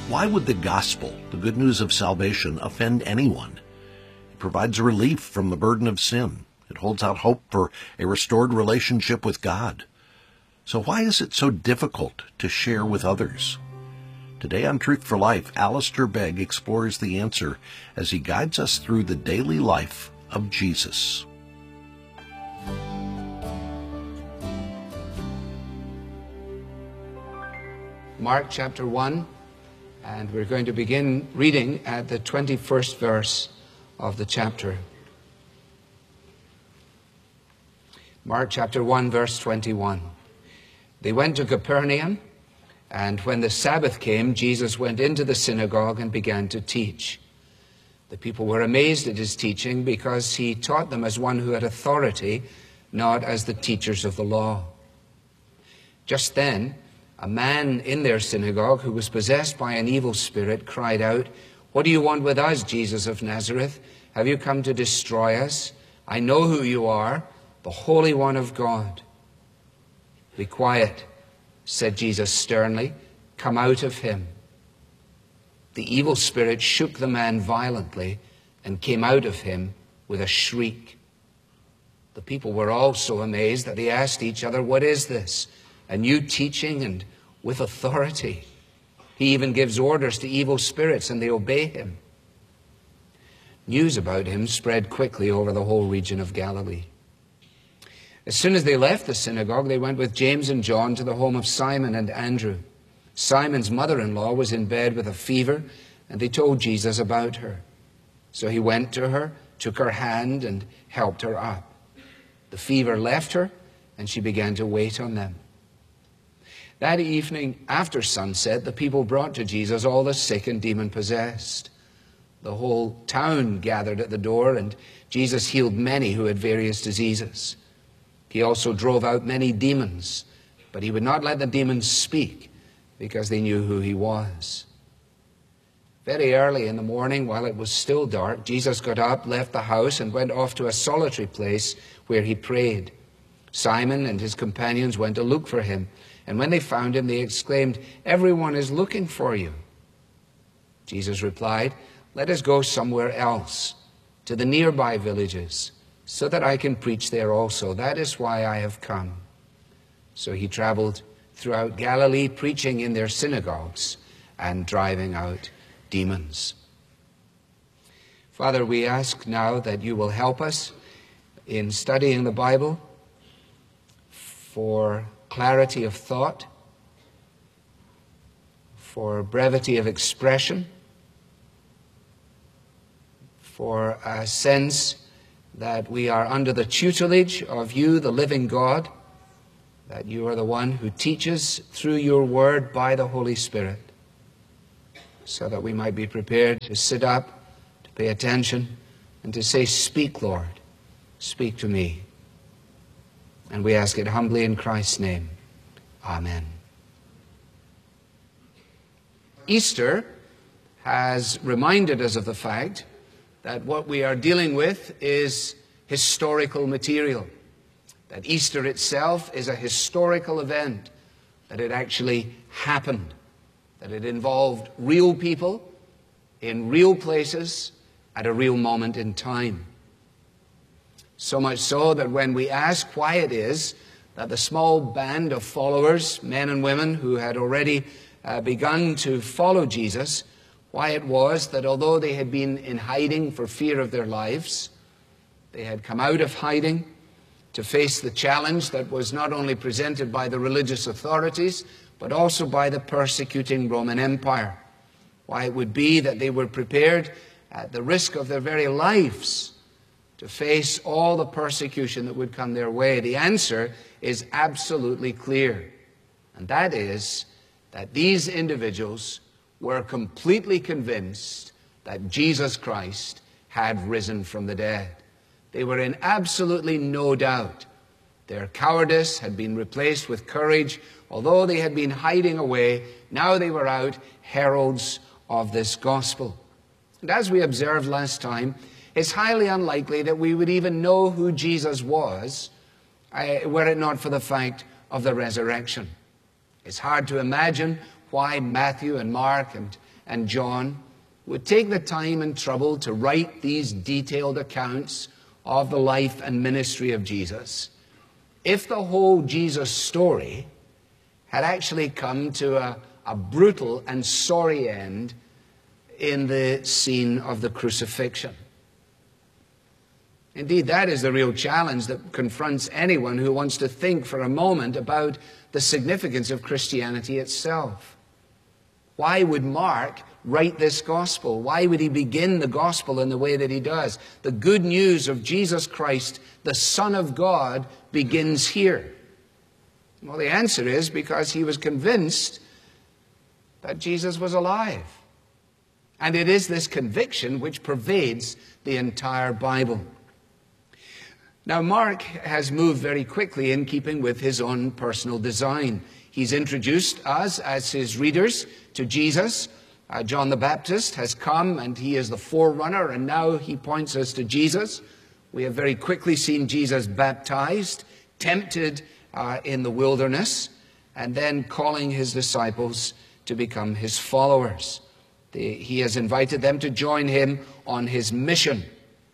Why would the gospel, the good news of salvation, offend anyone? It provides relief from the burden of sin. It holds out hope for a restored relationship with God. So why is it so difficult to share with others? Today on Truth for Life, Alistair Begg explores the answer as he guides us through the daily life of Jesus. Mark chapter 1, and we're going to begin reading at the 21st verse of the chapter. Mark chapter 1, verse 21. They went to Capernaum, and when the Sabbath came, Jesus went into the synagogue and began to teach. The people were amazed at his teaching because he taught them as one who had authority, not as the teachers of the law. Just then, a man in their synagogue who was possessed by an evil spirit cried out, "What do you want with us, Jesus of Nazareth? Have you come to destroy us? I know who you are, the Holy One of God." "Be quiet," said Jesus sternly. "Come out of him." The evil spirit shook the man violently and came out of him with a shriek. The people were all so amazed that they asked each other, "What is this? A new teaching and with authority. He even gives orders to evil spirits and they obey him." News about him spread quickly over the whole region of Galilee. As soon as they left the synagogue, they went with James and John to the home of Simon and Andrew. Simon's mother-in-law was in bed with a fever, and they told Jesus about her. So he went to her, took her hand, and helped her up. The fever left her, and she began to wait on them. That evening, after sunset, the people brought to Jesus all the sick and demon-possessed. The whole town gathered at the door, and Jesus healed many who had various diseases. He also drove out many demons, but he would not let the demons speak because they knew who he was. Very early in the morning, while it was still dark, Jesus got up, left the house, and went off to a solitary place where he prayed. Simon and his companions went to look for him, and when they found him, they exclaimed, "Everyone is looking for you." Jesus replied, "Let us go somewhere else, to the nearby villages, so that I can preach there also. That is why I have come." So he traveled throughout Galilee, preaching in their synagogues and driving out demons. Father, we ask now that you will help us in studying the Bible for clarity of thought, for brevity of expression, for a sense that we are under the tutelage of you, the living God, that you are the one who teaches through your word by the Holy Spirit, so that we might be prepared to sit up, to pay attention, and to say, "Speak, Lord, speak to me." And we ask it humbly in Christ's name. Amen. Easter has reminded us of the fact that what we are dealing with is historical material. That Easter itself is a historical event. That it actually happened. That it involved real people in real places at a real moment in time. So much so that when we ask why it is that the small band of followers, men and women who had already begun to follow Jesus, why it was that although they had been in hiding for fear of their lives, they had come out of hiding to face the challenge that was not only presented by the religious authorities, but also by the persecuting Roman Empire. Why it would be that they were prepared at the risk of their very lives to face all the persecution that would come their way. The answer is absolutely clear. And that is that these individuals were completely convinced that Jesus Christ had risen from the dead. They were in absolutely no doubt. Their cowardice had been replaced with courage. Although they had been hiding away, now they were out, heralds of this gospel. And as we observed last time, it's highly unlikely that we would even know who Jesus was were it not for the fact of the resurrection. It's hard to imagine why Matthew and Mark and John would take the time and trouble to write these detailed accounts of the life and ministry of Jesus, if the whole Jesus story had actually come to a brutal and sorry end in the scene of the crucifixion? Indeed, that is the real challenge that confronts anyone who wants to think for a moment about the significance of Christianity itself. Why would Mark write this gospel? Why would he begin the gospel in the way that he does? The good news of Jesus Christ, the Son of God, begins here. Well, the answer is because he was convinced that Jesus was alive. And it is this conviction which pervades the entire Bible. Now, Mark has moved very quickly in keeping with his own personal design. He's introduced us as his readers to Jesus. John the Baptist has come and he is the forerunner, and now he points us to Jesus. We have very quickly seen Jesus baptized, tempted in the wilderness, and then calling his disciples to become his followers. He has invited them to join him on his mission.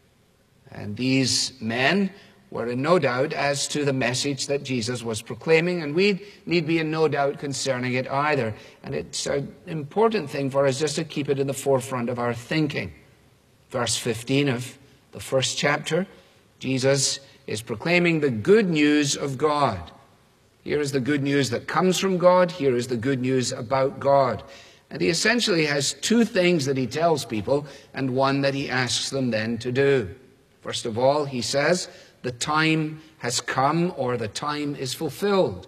And these men were in no doubt as to the message that Jesus was proclaiming, and we need be in no doubt concerning it either. And it's an important thing for us just to keep it in the forefront of our thinking. Verse 15 of the first chapter, Jesus is proclaiming the good news of God. Here is the good news that comes from God. Here is the good news about God. And he essentially has two things that he tells people and one that he asks them then to do. First of all, he says, the time has come, or the time is fulfilled.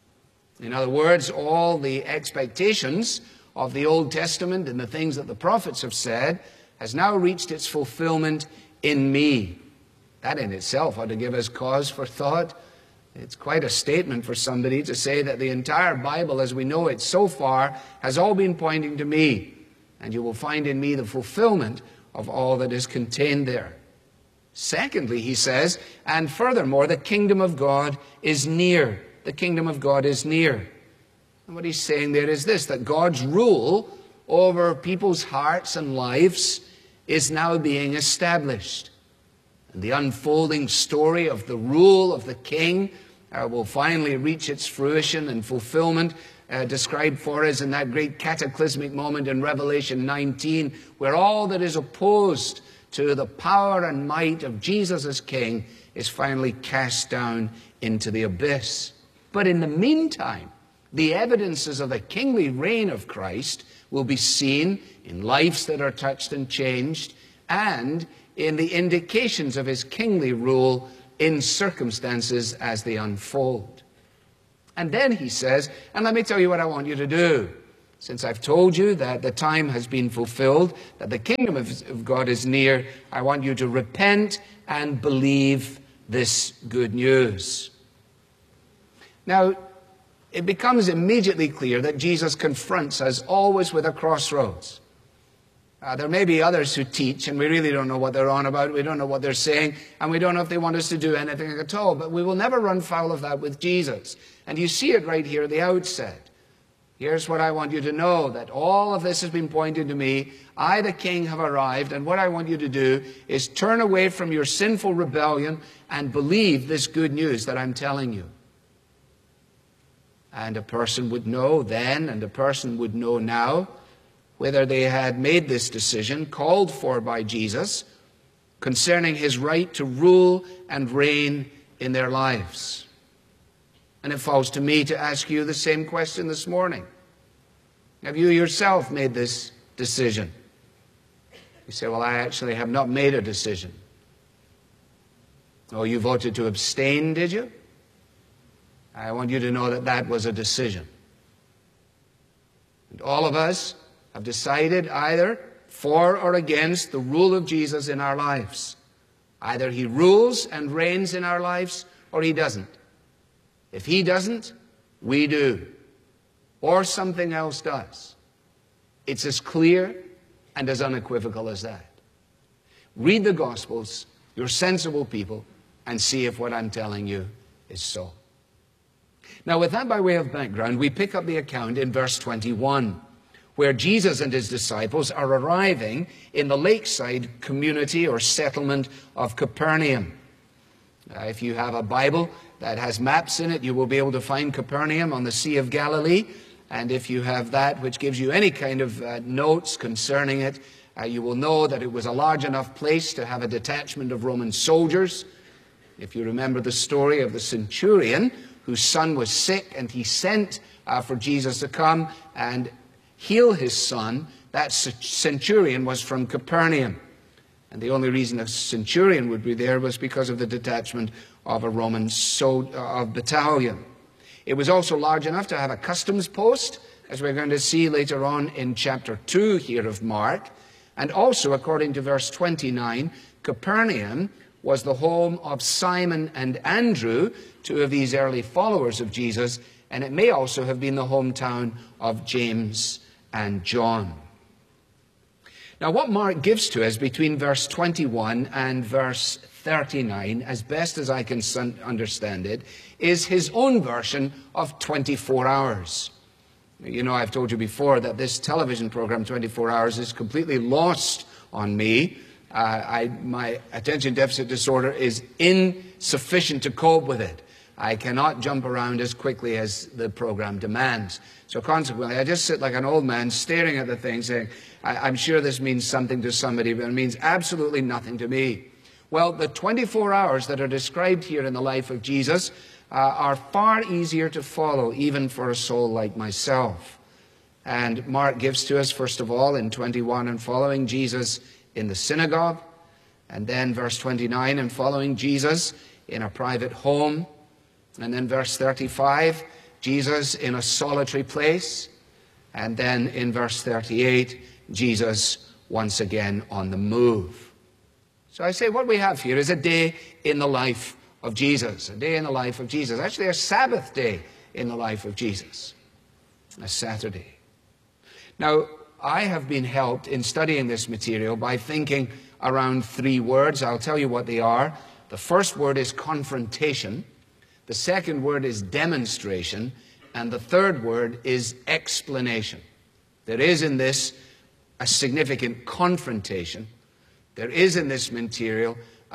In other words, all the expectations of the Old Testament and the things that the prophets have said has now reached its fulfillment in me. That in itself ought to give us cause for thought. It's quite a statement for somebody to say that the entire Bible as we know it so far has all been pointing to me, and you will find in me the fulfillment of all that is contained there. Secondly, he says, and furthermore, the kingdom of God is near. The kingdom of God is near. And what he's saying there is this, that God's rule over people's hearts and lives is now being established. And the unfolding story of the rule of the king will finally reach its fruition and fulfillment, described for us in that great cataclysmic moment in Revelation 19, where all that is opposed to the power and might of Jesus as king is finally cast down into the abyss. But in the meantime, the evidences of the kingly reign of Christ will be seen in lives that are touched and changed, and in the indications of his kingly rule in circumstances as they unfold. And then he says, and let me tell you what I want you to do. Since I've told you that the time has been fulfilled, that the kingdom of God is near, I want you to repent and believe this good news. Now, it becomes immediately clear that Jesus confronts us always with a crossroads. There may be others who teach, and we really don't know what they're on about. We don't know what they're saying, and we don't know if they want us to do anything at all. But we will never run foul of that with Jesus. And you see it right here at the outset. Here's what I want you to know, that all of this has been pointed to me. I, the king, have arrived, and what I want you to do is turn away from your sinful rebellion and believe this good news that I'm telling you. And a person would know then, and a person would know now, whether they had made this decision, called for by Jesus, concerning his right to rule and reign in their lives. And it falls to me to ask you the same question this morning. Have you yourself made this decision? You say, well, I actually have not made a decision. Oh, you voted to abstain, did you? I want you to know that that was a decision. And all of us have decided either for or against the rule of Jesus in our lives. Either he rules and reigns in our lives, or he doesn't. If he doesn't, we do. Or something else does. It's as clear and as unequivocal as that. Read the Gospels, you're sensible people, and see if what I'm telling you is so. Now, with that by way of background, we pick up the account in verse 21, where Jesus and his disciples are arriving in the lakeside community or settlement of Capernaum. If you have a Bible that has maps in it, you will be able to find Capernaum on the Sea of Galilee. And if you have that which gives you any kind of notes concerning it, you will know that it was a large enough place to have a detachment of Roman soldiers. If you remember the story of the centurion whose son was sick and he sent for Jesus to come and heal his son, that centurion was from Capernaum. And the only reason a centurion would be there was because of the detachment of a Roman battalion. It was also large enough to have a customs post, as we're going to see later on in chapter 2 here of Mark. And also, according to verse 29, Capernaum was the home of Simon and Andrew, two of these early followers of Jesus, and it may also have been the hometown of James and John. Now, what Mark gives to us between verse 21 and verse 39, as best as I can understand it, is his own version of 24 hours. You know, I've told you before that this television program, 24 Hours, is completely lost on me. My attention deficit disorder is insufficient to cope with it. I cannot jump around as quickly as the program demands. So consequently, I just sit like an old man staring at the thing saying, I'm sure this means something to somebody, but it means absolutely nothing to me. Well, the 24 hours that are described here in the life of Jesus are far easier to follow, even for a soul like myself. And Mark gives to us, first of all, in 21 and following, Jesus in the synagogue. And then verse 29 and following, Jesus in a private home. And then verse 35, Jesus in a solitary place. And then in verse 38, Jesus once again on the move. So I say what we have here is a day in the life of Jesus. A day in the life of Jesus. Actually, a Sabbath day in the life of Jesus. A Saturday. Now, I have been helped in studying this material by thinking around three words. I'll tell you what they are. The first word is confrontation. The second word is demonstration. And the third word is explanation. There is in this a significant confrontation. There is in this material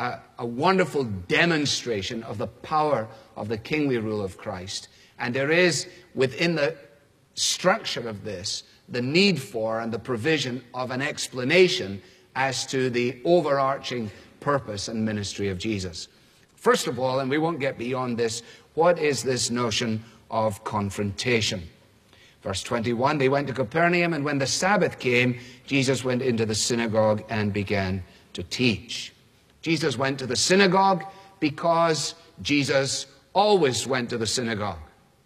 a wonderful demonstration of the power of the kingly rule of Christ. And there is within the structure of this the need for and the provision of an explanation as to the overarching purpose and ministry of Jesus. First of all, and we won't get beyond this, what is this notion of confrontation? Verse 21, they went to Capernaum, and when the Sabbath came, Jesus went into the synagogue and began to teach. Jesus went to the synagogue because Jesus always went to the synagogue.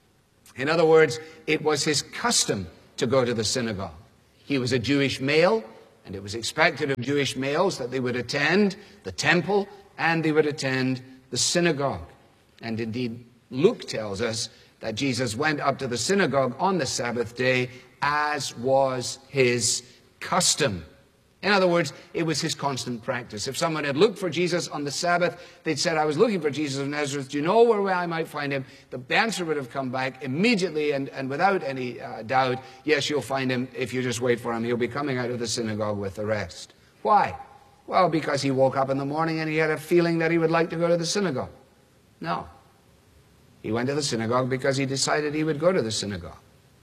In other words, it was his custom to go to the synagogue. He was a Jewish male, and it was expected of Jewish males that they would attend the temple and they would attend the synagogue. And indeed, Luke tells us that Jesus went up to the synagogue on the Sabbath day, as was his custom. In other words, it was his constant practice. If someone had looked for Jesus on the Sabbath, they'd said, I was looking for Jesus of Nazareth. Do you know where I might find him? The answer would have come back immediately and without any doubt, yes, you'll find him if you just wait for him. He'll be coming out of the synagogue with the rest. Why? Well, because he woke up in the morning and he had a feeling that he would like to go to the synagogue. No. He went to the synagogue because he decided he would go to the synagogue.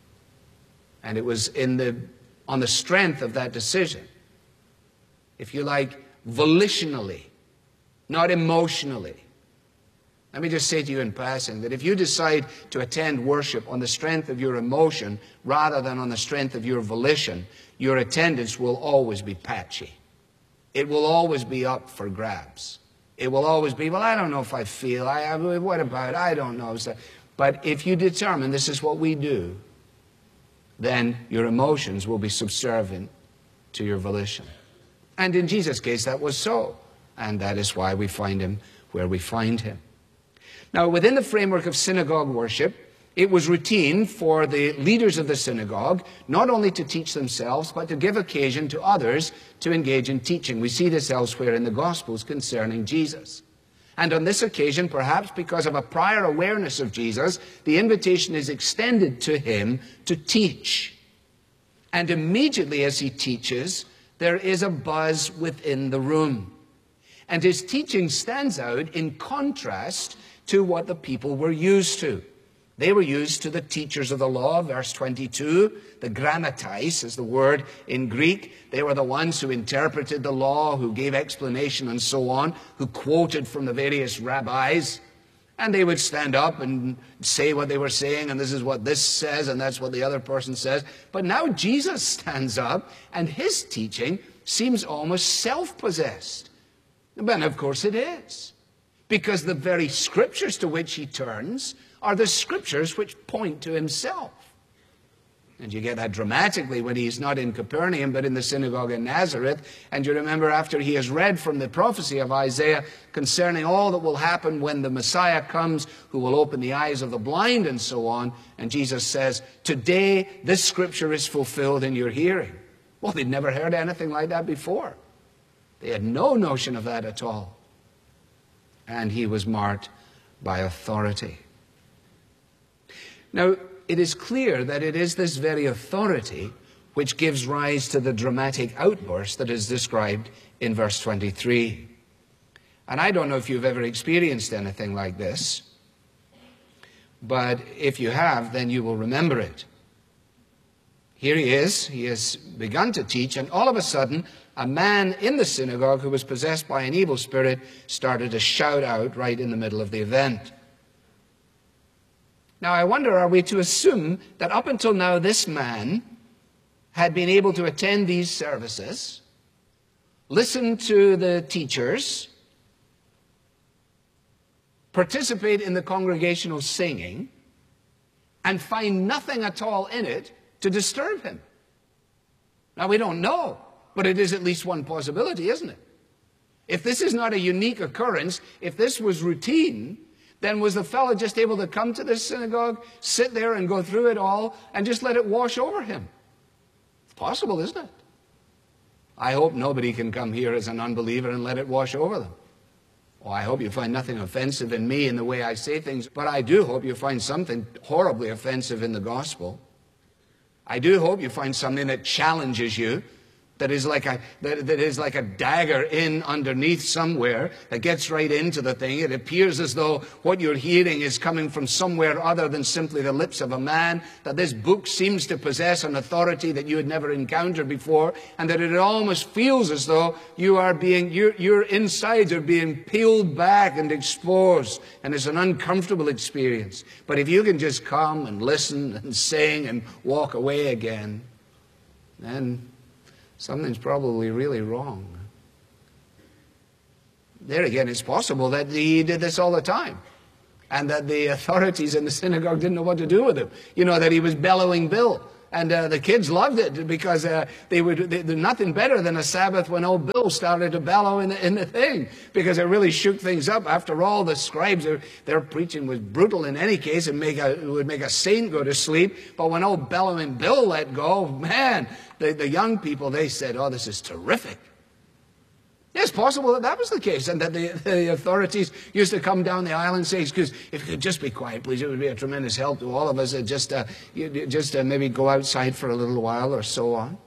And it was on the strength of that decision, if you like, volitionally, not emotionally. Let me just say to you in passing that if you decide to attend worship on the strength of your emotion rather than on the strength of your volition, your attendance will always be patchy. It will always be up for grabs. It will always be, well, I don't know if I feel, what about, I don't know. But if you determine this is what we do, then your emotions will be subservient to your volition. And in Jesus' case, that was so. And that is why we find him where we find him. Now, within the framework of synagogue worship, it was routine for the leaders of the synagogue not only to teach themselves, but to give occasion to others to engage in teaching. We see this elsewhere in the Gospels concerning Jesus. And on this occasion, perhaps because of a prior awareness of Jesus, the invitation is extended to him to teach. And immediately as he teaches, there is a buzz within the room. And his teaching stands out in contrast to what the people were used to. They were used to the teachers of the law, verse 22. The grammatais is the word in Greek. They were the ones who interpreted the law, who gave explanation and so on, who quoted from the various rabbis. And they would stand up and say what they were saying, and this is what this says, and that's what the other person says. But now Jesus stands up, and his teaching seems almost self-possessed. But of course it is, because the very scriptures to which he turns are the scriptures which point to himself. And you get that dramatically when he's not in Capernaum, but in the synagogue in Nazareth. And you remember after he has read from the prophecy of Isaiah concerning all that will happen when the Messiah comes, who will open the eyes of the blind and so on. And Jesus says, today this scripture is fulfilled in your hearing. Well, they'd never heard anything like that before. They had no notion of that at all. And he was marked by authority. Now, it is clear that it is this very authority which gives rise to the dramatic outburst that is described in verse 23. And I don't know if you've ever experienced anything like this, but if you have, then you will remember it. Here he has begun to teach, and all of a sudden, a man in the synagogue who was possessed by an evil spirit started to shout out right in the middle of the event. Now, I wonder, are we to assume that up until now this man had been able to attend these services, listen to the teachers, participate in the congregational singing, and find nothing at all in it to disturb him? Now, we don't know, but it is at least one possibility, isn't it? If this is not a unique occurrence, if this was routine, then was the fellow just able to come to this synagogue, sit there and go through it all, and just let it wash over him? It's possible, isn't it? I hope nobody can come here as an unbeliever and let it wash over them. Oh, I hope you find nothing offensive in me in the way I say things, but I do hope you find something horribly offensive in the gospel. I do hope you find something that challenges you, that is like a dagger in underneath somewhere that gets right into the thing. It appears as though what you're hearing is coming from somewhere other than simply the lips of a man, that this book seems to possess an authority that you had never encountered before, and that it almost feels as though your insides are being peeled back and exposed, and it's an uncomfortable experience. But if you can just come and listen and sing and walk away again, then something's probably really wrong. There again, it's possible that he did this all the time, and that the authorities in the synagogue didn't know what to do with him. You know, that he was bellowing Bill. And the kids loved it because they're nothing better than a Sabbath when old Bill started to bellow in the thing, because it really shook things up. After all, the scribes, their preaching was brutal in any case, and it would make a saint go to sleep. But when old bellowing Bill let go, man, the young people, they said, oh, this is terrific. It's possible that that was the case, and that the authorities used to come down the aisle and say, excuse, if you could just be quiet, please, it would be a tremendous help to all of us. Just maybe go outside for a little while or so on.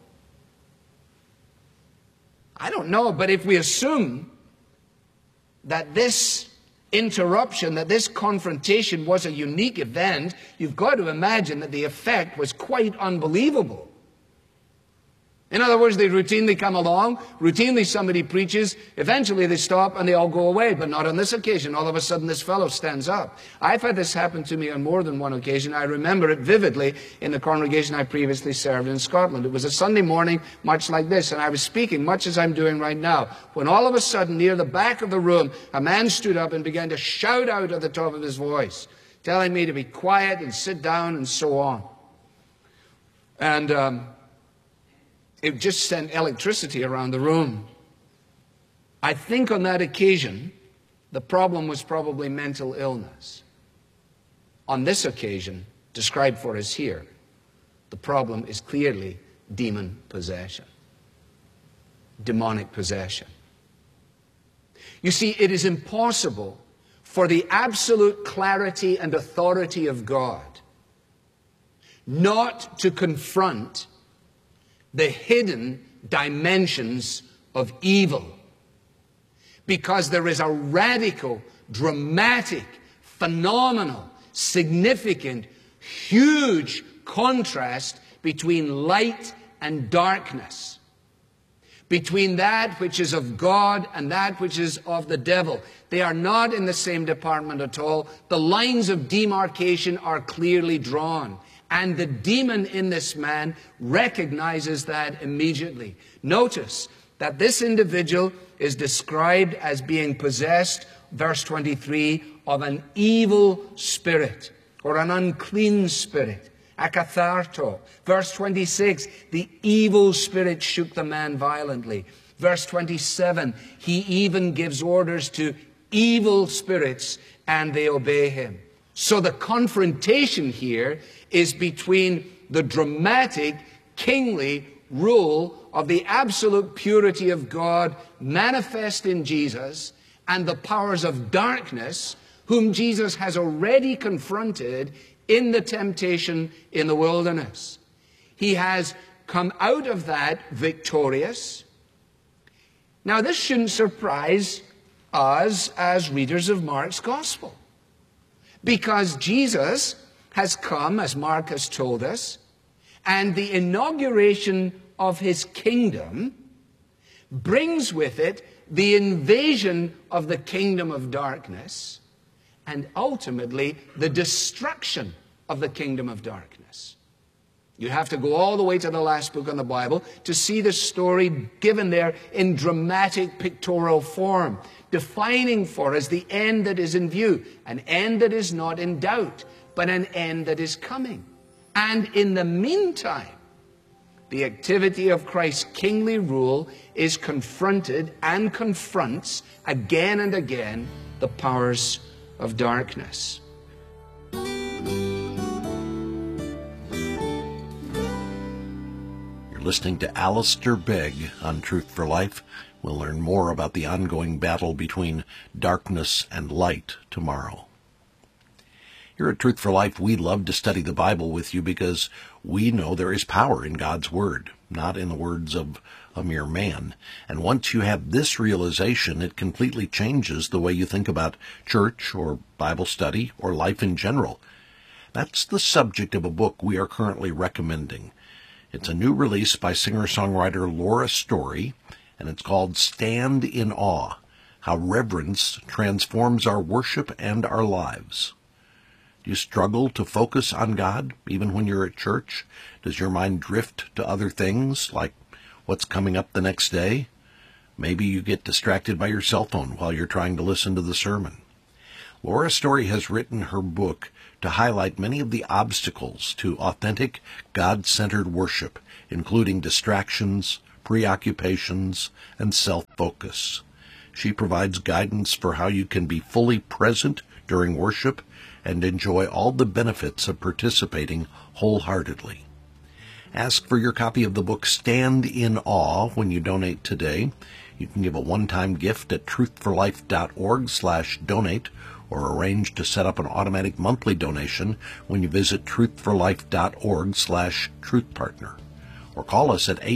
I don't know, but if we assume that this interruption, that this confrontation was a unique event, you've got to imagine that the effect was quite unbelievable. In other words, they routinely come along, routinely somebody preaches, eventually they stop and they all go away, but not on this occasion. All of a sudden this fellow stands up. I've had this happen to me on more than one occasion. I remember it vividly in the congregation I previously served in Scotland. It was a Sunday morning, much like this, and I was speaking much as I'm doing right now, when all of a sudden, near the back of the room, a man stood up and began to shout out at the top of his voice, telling me to be quiet and sit down and so on. And it just sent electricity around the room. I think on that occasion, the problem was probably mental illness. On this occasion, described for us here, the problem is clearly demon possession. Demonic possession. You see, it is impossible for the absolute clarity and authority of God not to confront the hidden dimensions of evil. Because there is a radical, dramatic, phenomenal, significant, huge contrast between light and darkness, between that which is of God and that which is of the devil. They are not in the same department at all. The lines of demarcation are clearly drawn. And the demon in this man recognizes that immediately. Notice that this individual is described as being possessed, verse 23, of an evil spirit or an unclean spirit, akatharto. Verse 26, the evil spirit shook the man violently. Verse 27, he even gives orders to evil spirits and they obey him. So the confrontation here is between the dramatic, kingly rule of the absolute purity of God manifest in Jesus and the powers of darkness whom Jesus has already confronted in the temptation in the wilderness. He has come out of that victorious. Now, this shouldn't surprise us as readers of Mark's Gospel, because Jesus has come, as Mark has told us, and the inauguration of his kingdom brings with it the invasion of the kingdom of darkness and ultimately the destruction of the kingdom of darkness. You have to go all the way to the last book in the Bible to see the story given there in dramatic pictorial form, defining for us the end that is in view, an end that is not in doubt, but an end that is coming. And in the meantime, the activity of Christ's kingly rule is confronted and confronts again and again the powers of darkness. You're listening to Alistair Begg on Truth for Life. We'll learn more about the ongoing battle between darkness and light tomorrow. Here at Truth for Life, we love to study the Bible with you because we know there is power in God's Word, not in the words of a mere man. And once you have this realization, it completely changes the way you think about church or Bible study or life in general. That's the subject of a book we are currently recommending. It's a new release by singer-songwriter Laura Story, and it's called Stand in Awe: How Reverence Transforms Our Worship and Our Lives. Do you struggle to focus on God even when you're at church? Does your mind drift to other things like what's coming up the next day? Maybe you get distracted by your cell phone while you're trying to listen to the sermon. Laura Story has written her book to highlight many of the obstacles to authentic, God-centered worship, including distractions, preoccupations, and self-focus. She provides guidance for how you can be fully present during worship and enjoy all the benefits of participating wholeheartedly. Ask for your copy of the book Stand in Awe when you donate today. You can give a one-time gift at truthforlife.org/donate or arrange to set up an automatic monthly donation when you visit truthforlife.org/truthpartner. Or call us at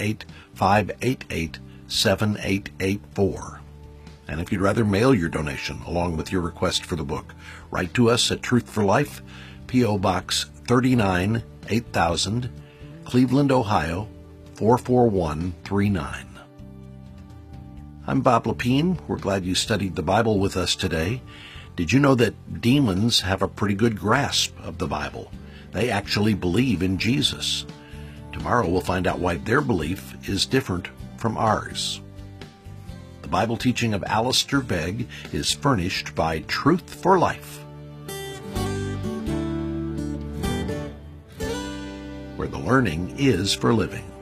888-588-7884. And if you'd rather mail your donation along with your request for the book, write to us at Truth for Life, P.O. Box 39, 8000, Cleveland, Ohio, 44139. I'm Bob Lepine. We're glad you studied the Bible with us today. Did you know that demons have a pretty good grasp of the Bible? They actually believe in Jesus. Tomorrow we'll find out why their belief is different from ours. The Bible teaching of Alistair Begg is furnished by Truth for Life, where the learning is for living.